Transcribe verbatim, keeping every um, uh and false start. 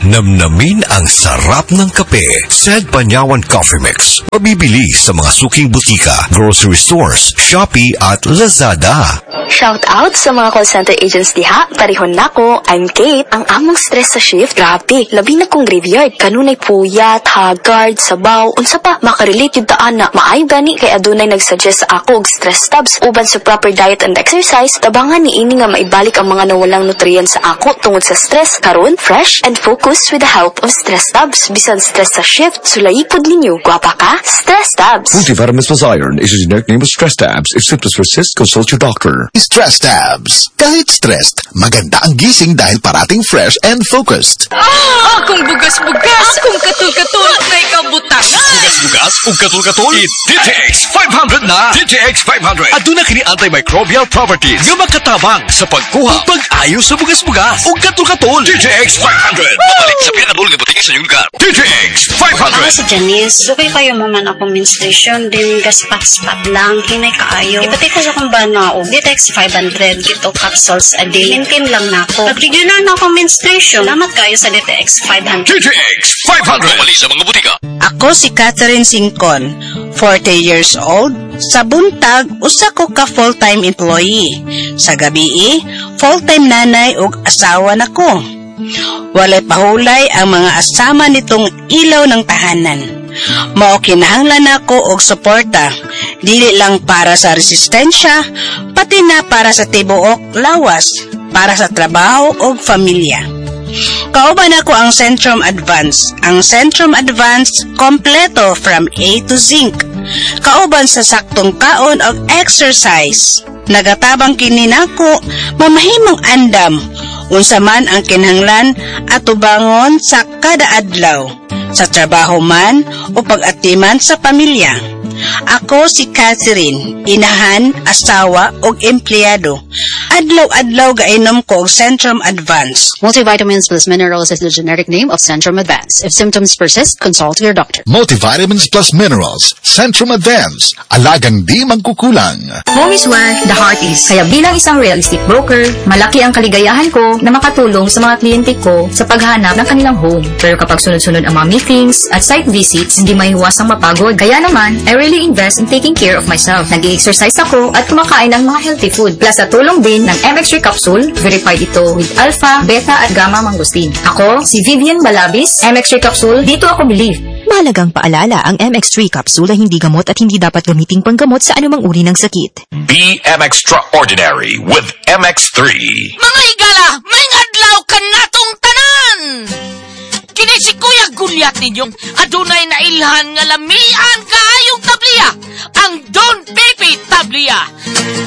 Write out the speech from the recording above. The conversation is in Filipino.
Namnamin ang sarap ng kape. Sad Panyawan Coffee Mix. Mabibili sa mga suking butika, grocery stores, Shopee at Lazada. Shout out sa mga call center agents diha. Parihon nako, I'm Kate. Ang among stress sa shift, grabe. Labi na kong graveyard. Kanunay puyat, haggard, sabaw, unsa pa, makarelate yung taan na. Maayo gani kay adunay nagsuggest sa ako og stress tabs. Uban sa proper diet and exercise, tabangan ni ini nga maibalik ang mga nawalang nutrients sa ako tungod sa stress. Karon, fresh and focused with the help of stress tabs. Bisan stress sa shift, sulaipod ninyo. Gwapa ka? Stress tabs. Multivitamins plus iron is a generic name of stress tabs. If symptoms persist, consult your doctor. Stress tabs. Kahit stressed, maganda ang gising dahil parating fresh and focused. Ah! Akong bugas-bugas! Akong katul-katul! May kabutangan! Bugas-bugas o katul-katul? I-D T X five hundred na! D T X five hundred. Aduna kini antimicrobial properties nga makatabang sa pagkuha pag-ayo sa bugas-bugas o katul-katul. D T X five hundred. Mabalik sa pinakadul nga butika sa iyong lugar. D T X five hundred. Ako si Janice. Dugay kayo maman akong menstruation. Din gaspat-spat lang. Hinay kaayo. Ipati ko sa kong bana o D T X five hundred. Kito capsules a day. Maintain lang na ako. Nag-regular na akong menstruation. Salamat kayo sa D T X five hundred. D T X five hundred. Mabalik sa mga butika. Ako si Catherine Singcon, forty years old. Sa buntag, usa ko ka full-time employee. Sa gabi, full-time nanay ug asawa nako. Walay pahulay ang mga asama nitong ilaw ng tahanan. Mao kinahanglan ako og suporta, dili lang para sa resistensya, pati na para sa tibuok lawas, para sa trabaho ug pamilya. Kauban ako ang Centrum Advance. Ang Centrum Advance kompleto from A to Zinc. Kauban sa saktong kaon og exercise. Nagatabang kini nako mamahimong andam unsa man ang kinahanglan atubangon sa kada adlaw, sa trabaho man o pag-atiman sa pamilya. Ako si Catherine, inahan, asawa ug empleyado. Adlaw-adlaw gainom ko og Centrum Advance. Multivitamins plus minerals is the generic name of Centrum Advance. If symptoms persist, consult your doctor. Multivitamins plus minerals. Centrum Advance. Alagang di mangkukulang. Home is where the heart is. Kaya bilang isang real estate broker, malaki ang kaligayahan ko na makatulong sa mga kliyente ko sa paghanap ng kanilang home. Pero kapag sunod-sunod ang mga meetings at site visits, hindi maiiwasang mapagod. Kaya naman, I really invest in taking care of myself. Nag-i-exercise ako at kumakain ng mga healthy food. Plus, sa tulong din ng M X three capsule, verified ito with alpha, beta at gamma mangosteen. Ako, si Vivian Balabis, M X three capsule, dito ako believe. Mahalagang paalala, ang M X three capsule ay hindi gamot at hindi dapat gamiting panggamot sa anumang uri ng sakit. Be M Extraordinary with M X three. Mga higala, may adlaw ka natong tanan! Kini si Kuya Gulyat ninyong adunay na ilhan nga lamian kaayong tabliya.